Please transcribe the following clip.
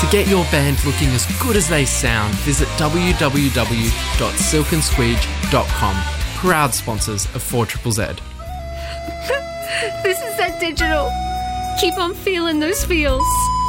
To get your band looking as good as they sound, visit www.silkandsqueege.com. Proud sponsors of 4ZZZ. This is that digital. Keep on feeling those feels.